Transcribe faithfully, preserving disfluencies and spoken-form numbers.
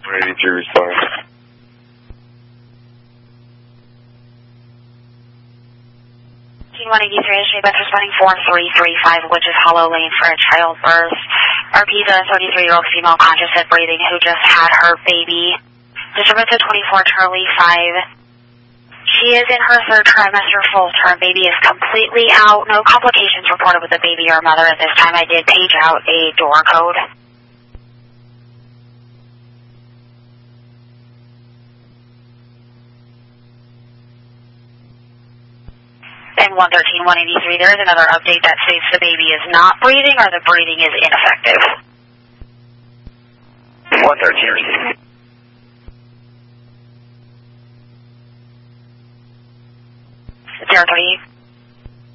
eighty-three respond. one eighty-three, Street Bus responding four three three five, which is Hollow Lane for a childbirth. R P is a thirty-three-year-old female conscious and breathing who just had her baby. Disturbance at twenty-four Charlie five. She is in her third trimester full term. Baby is completely out. No complications reported with the baby or mother at this time. I did page out a door code. And one thirteen, one eighty-three, there is another update that states the baby is not breathing or the breathing is ineffective. one thirteen. zero three.